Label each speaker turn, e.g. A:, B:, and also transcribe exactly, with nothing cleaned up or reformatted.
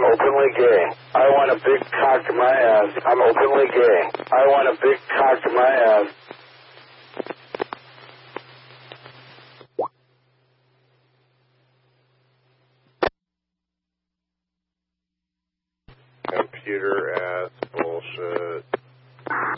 A: openly gay. I want a big cock in my ass. I'm openly gay. I want a big cock in my ass.
B: Computer ass bullshit.